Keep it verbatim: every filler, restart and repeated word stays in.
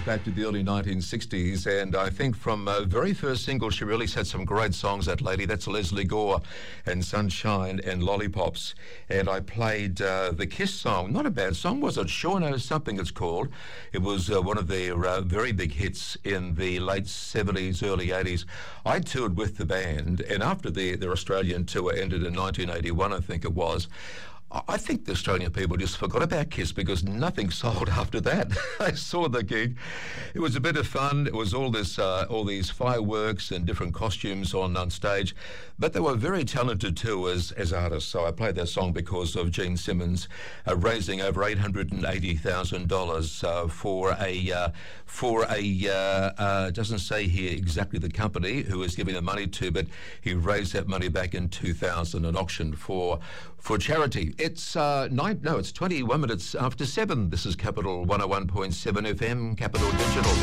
back to the early nineteen sixties, and I think from uh, very first single she released had some great songs, that lady. That's Leslie Gore and Sunshine and Lollipops. And I played uh, the Kiss song. Not a bad song, was it? Sure Knows Something it's called. It was uh, one of their uh, very big hits in the late seventies, early eighties. I toured with the band, and after the, their Australian tour ended in nineteen eighty-one, I think it was, I think the Australian people just forgot about Kiss because nothing sold after that. I saw the gig. It was a bit of fun. It was all this, uh, all these fireworks and different costumes on, on stage. But they were very talented too as, as artists. So I played that song because of Gene Simmons uh, raising over eight hundred eighty thousand dollars uh, for a, uh, for a uh, uh, doesn't say here exactly the company who was giving the money to, but he raised that money back in two thousand, an auction for, for charity. It's uh, nine, no, it's twenty-one minutes after seven. This is Capital one oh one point seven F M, Capital Digital.